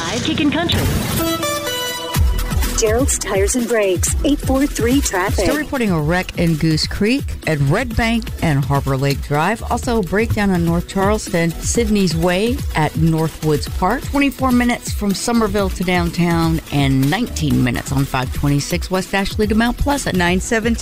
95 Kickin' Country. Gerald's Tires and Brakes, 843 traffic. Still reporting a wreck in Goose Creek at Red Bank and Harbor Lake Drive. Also, a breakdown on North Charleston, Sydney's Way at Northwoods Park. 24 minutes from Somerville to downtown and 19 minutes on 526 West Ashley to Mount Pleasant. 917